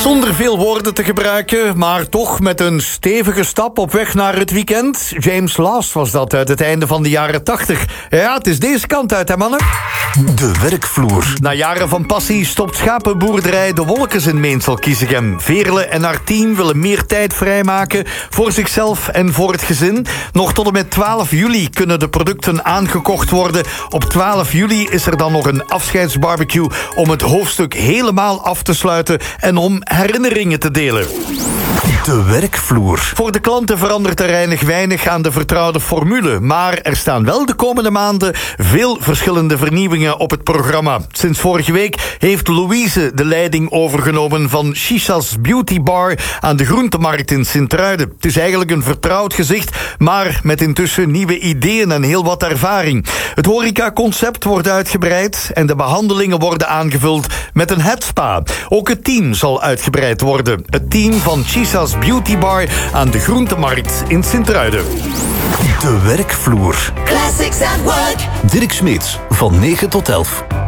Zonder veel woorden te gebruiken, maar toch met een stevige stap op weg naar het weekend. James Last was dat uit het einde van de jaren 80. Ja, het is deze kant uit, hè mannen? De werkvloer. Na jaren van passie stopt schapenboerderij De Wolkens in Meensel-Kiezegem. Veerle en haar team willen meer tijd vrijmaken voor zichzelf en voor het gezin. Nog tot en met 12 juli kunnen de producten aangekocht worden. Op 12 juli is er dan nog een afscheidsbarbecue om het hoofdstuk helemaal af te sluiten en om herinneringen te delen. De werkvloer. Voor de klanten verandert er weinig aan de vertrouwde formule. Maar er staan wel de komende maanden veel verschillende vernieuwingen op het programma. Sinds vorige week heeft Louise de leiding overgenomen van Shisha's Beauty Bar aan de Groentemarkt in Sint-Truiden. Het is eigenlijk een vertrouwd gezicht, maar met intussen nieuwe ideeën en heel wat ervaring. Het horecaconcept wordt uitgebreid en de behandelingen worden aangevuld met een headspa. Ook het team zal uitgebreid worden. Het team van Shisha's Beauty Bar aan de Groentemarkt in Sint-Truiden. De werkvloer. Classics at Work. Dirk Smeets, van 9 tot 11.